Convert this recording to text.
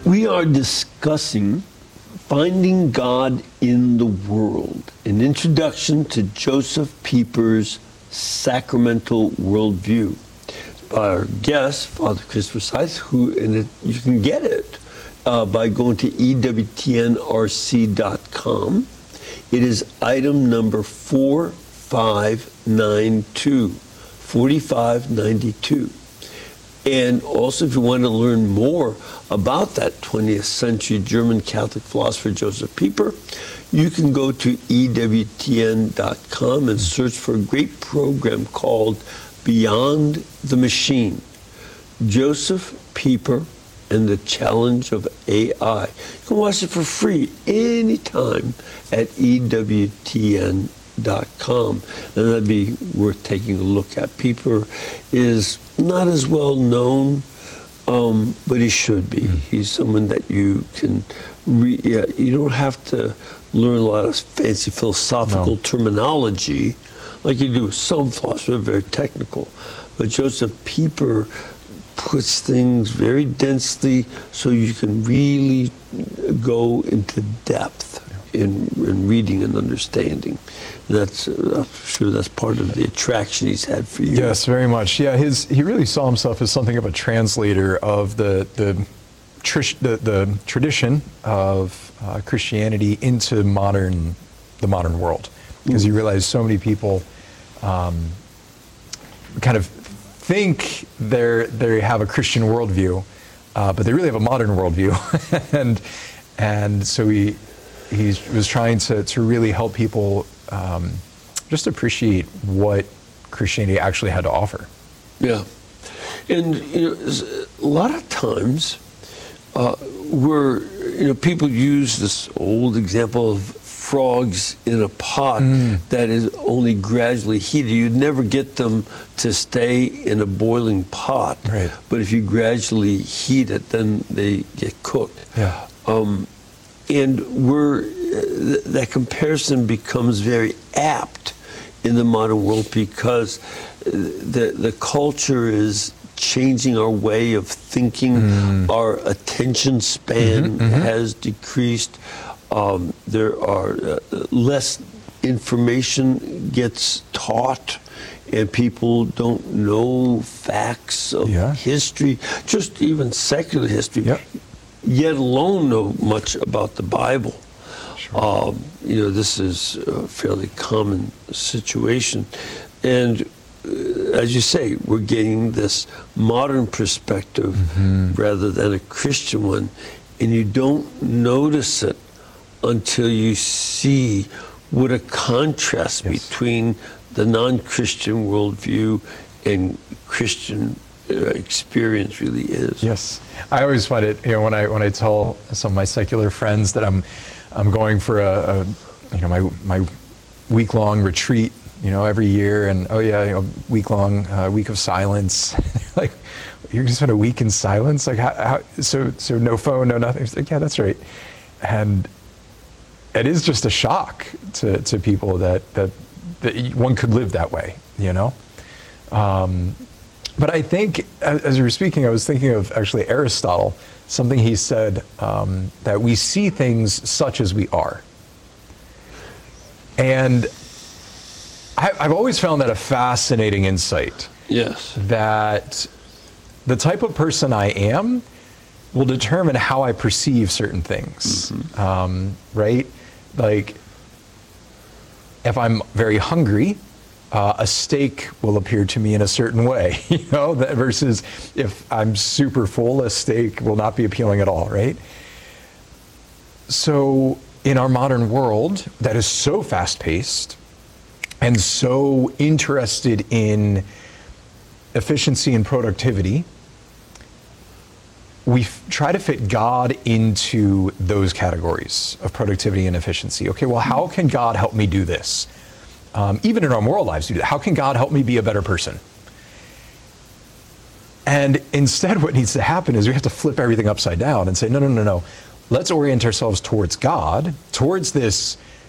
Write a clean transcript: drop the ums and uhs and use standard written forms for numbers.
We are discussing Finding God in the World, an introduction to Joseph Pieper's sacramental worldview. Our guest, Father Christopher Seitz, you can get it by going to ewtnrc.com. It is item number 4592. And also, if you want to learn more about that 20th century German Catholic philosopher Joseph Pieper, you can go to ewtn.com and search for a great program called Beyond the Machine, Joseph Pieper and the Challenge of AI. You can watch it for free anytime at ewtn.com, and that'd be worth taking a look at. Pieper is not as well known, but he should be. He's someone that you can you don't have to learn a lot of fancy philosophical terminology like you do with some philosophers, very technical. But Joseph Pieper puts things very densely so you can really go into depth in reading and understanding. I'm sure that's part of the attraction he's had for you. Yes, very much. Yeah, he really saw himself as something of a translator of the tradition of Christianity into the modern world, because he realized so many people kind of think they have a Christian worldview, but they really have a modern worldview, and so he was trying to really help people just appreciate what Christianity actually had to offer. Yeah, and a lot of times people use this old example of frogs in a pot that is only gradually heated. You'd never get them to stay in a boiling pot, right. But if you gradually heat it, then they get cooked. Yeah. And that comparison becomes very apt in the modern world because the culture is changing our way of thinking. Our attention span has decreased. There are less information gets taught, and people don't know facts of history, just even secular history, yet alone know much about the Bible. Sure. This is a fairly common situation. And as you say, we're getting this modern perspective rather than a Christian one, and you don't notice it until you see what a contrast between the non-Christian worldview and Christian experience really is. Yes, I always find it. When I tell some of my secular friends that I'm going for my week-long retreat, every year, and week-long week of silence. Like, you're gonna spend a week in silence? Like, how? So no phone, no nothing. It's like, yeah, that's right. And it is just a shock to people that one could live that way, But I think, as you were speaking, I was thinking of actually Aristotle, something he said, that we see things such as we are. And I've always found that a fascinating insight. Yes. That the type of person I am will determine how I perceive certain things, right? Like, if I'm very hungry, a steak will appear to me in a certain way, versus if I'm super full, a steak will not be appealing at all, right? So in our modern world that is so fast-paced and so interested in efficiency and productivity, we try to fit God into those categories of productivity and efficiency. Okay, well, how can God help me do this? Even in our moral lives, how can God help me be a better person? And instead, what needs to happen is we have to flip everything upside down and say, no. Let's orient ourselves towards God, towards this